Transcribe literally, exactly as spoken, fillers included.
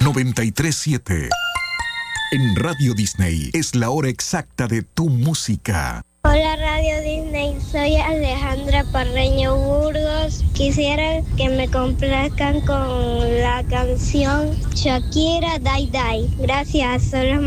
noventa y tres siete. En Radio Disney es la hora exacta de tu música. Hola Radio Disney, soy Alejandra Parreño Burgos. Quisiera que me complazcan con la canción Shakira Dai Dai. Gracias, solo